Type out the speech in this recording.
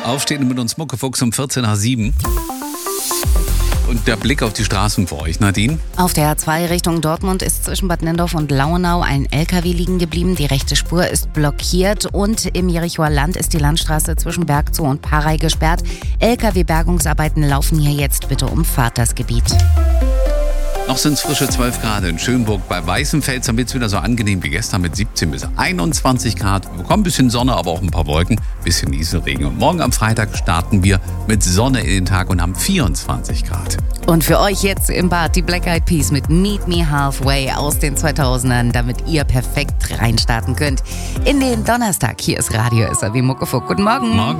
Aufstehen mit uns Muckefuchs um 14:07. Und der Blick auf die Straßen für euch, Nadine? Auf der A2 Richtung Dortmund ist zwischen Bad Nennendorf und Lauenau ein LKW liegen geblieben. Die rechte Spur ist blockiert und im Jerichoer Land ist die Landstraße zwischen Bergzoo und Parey gesperrt. LKW-Bergungsarbeiten laufen hier jetzt, bitte umfahrt das Gebiet. Noch sind es frische 12 Grad in Schönburg. Bei Weißenfels wird es wieder so angenehm wie gestern mit 17 bis 21 Grad. Wir bekommen ein bisschen Sonne, aber auch ein paar Wolken, ein bisschen Nieselregen. Und morgen am Freitag starten wir mit Sonne in den Tag und haben 24 Grad. Und für euch jetzt im Bad die Black Eyed Peas mit Meet Me Halfway aus den 2000ern, damit ihr perfekt reinstarten könnt in den Donnerstag. Hier ist Radio SAW Muckefuck. Guten Morgen.